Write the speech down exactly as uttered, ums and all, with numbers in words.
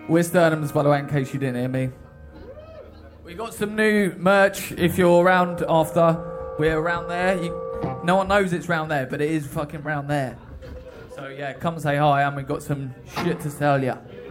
We're Sternums, by the way, in case you didn't hear me. We got some new merch. If you're around after, we're around there. You, no one knows it's round there, but it is fucking round there. So yeah, come say hi, and we've got some shit to tell you.